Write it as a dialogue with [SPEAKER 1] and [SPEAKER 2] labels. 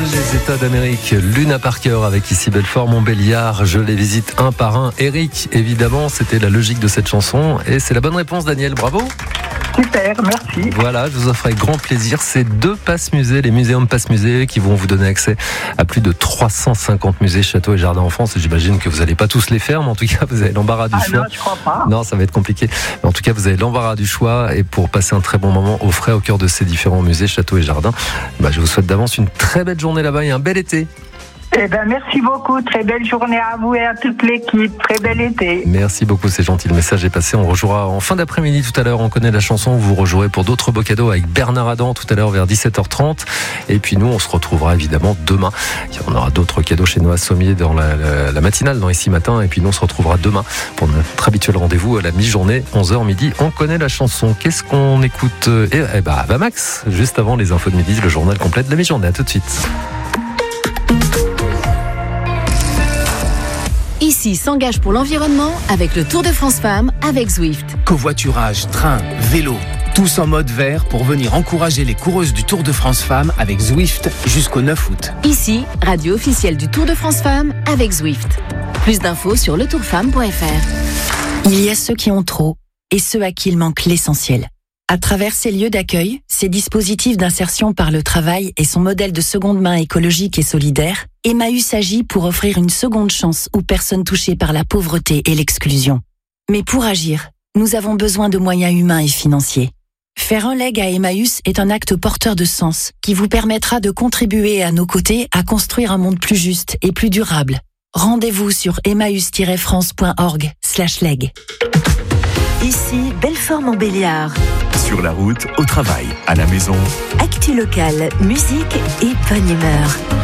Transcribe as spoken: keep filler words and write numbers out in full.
[SPEAKER 1] les États d'Amérique. Luna Parker avec ici Belfort, Montbéliard. Je les visite un par un. Eric, évidemment, c'était la logique de cette chanson. Et c'est la bonne réponse, Daniel. Bravo.
[SPEAKER 2] Super, merci.
[SPEAKER 1] Voilà, je vous offre avec grand plaisir ces deux passes musées, les Muséums Passe Musée, qui vont vous donner accès à plus de trois cent cinquante musées, châteaux et jardins en France. J'imagine que vous n'allez pas tous les faire, mais en tout cas, vous avez l'embarras du
[SPEAKER 2] ah
[SPEAKER 1] choix.
[SPEAKER 2] Non, je crois pas.
[SPEAKER 1] Non, ça va être compliqué. Mais en tout cas, vous avez l'embarras du choix. Et pour passer un très bon moment au frais au cœur de ces différents musées, châteaux et jardins, bah, je vous souhaite d'avance une très belle journée là-bas et un bel été.
[SPEAKER 2] Eh ben, merci beaucoup. Très belle journée à vous et à toute l'équipe. Très bel été.
[SPEAKER 1] Merci beaucoup, c'est gentil. Le message est passé. On rejouera en fin d'après-midi tout à l'heure. On connaît la chanson. Vous rejouerez pour d'autres beaux cadeaux avec Bernard Adam tout à l'heure vers dix-sept heures trente. Et puis nous, on se retrouvera évidemment demain. On aura d'autres cadeaux chez Noah Sommier dans la, la, la matinale, dans Ici Matin. Et puis nous, on se retrouvera demain pour notre habituel rendez-vous à la mi-journée, onze heures midi. On connaît la chanson. Qu'est-ce qu'on écoute? Eh, eh bah, bah, Max, juste avant les infos de midi, le journal complet de la mi-journée. À tout de suite.
[SPEAKER 3] Ici s'engage pour l'environnement avec le Tour de France Femmes avec Zwift.
[SPEAKER 4] Covoiturage, train, vélo, tous en mode vert pour venir encourager les coureuses du Tour de France Femmes avec Zwift jusqu'au neuf août.
[SPEAKER 3] Ici, radio officielle du Tour de France Femmes avec Zwift. Plus d'infos sur le tour femme point f r.
[SPEAKER 5] Il y a ceux qui ont trop et ceux à qui il manque l'essentiel. À travers ces lieux d'accueil, ces dispositifs d'insertion par le travail et son modèle de seconde main écologique et solidaire, Emmaüs agit pour offrir une seconde chance aux personnes touchées par la pauvreté et l'exclusion. Mais pour agir, nous avons besoin de moyens humains et financiers. Faire un leg à Emmaüs est un acte porteur de sens qui vous permettra de contribuer à nos côtés à construire un monde plus juste et plus durable. Rendez-vous sur emmaüs tiret france point org slash leg.
[SPEAKER 6] Ici, Belfort-Montbéliard.
[SPEAKER 7] Sur la route, au travail, à la maison.
[SPEAKER 6] Actu locale, musique et bonne humeur.